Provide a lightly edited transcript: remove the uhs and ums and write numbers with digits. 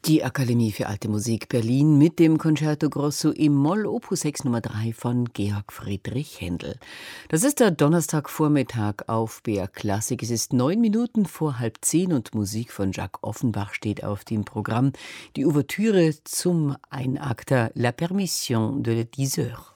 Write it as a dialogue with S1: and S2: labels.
S1: Die Akademie für Alte Musik Berlin mit dem Concerto Grosso im Moll Opus 6 Nummer 3 von Georg Friedrich Händel. Das ist der Donnerstagvormittag auf BR Klassik. Es ist 9 Minuten vor 9:30 und Musik von Jacques Offenbach steht auf dem Programm. Die Ouvertüre zum Einakter La Permission de 10 heures.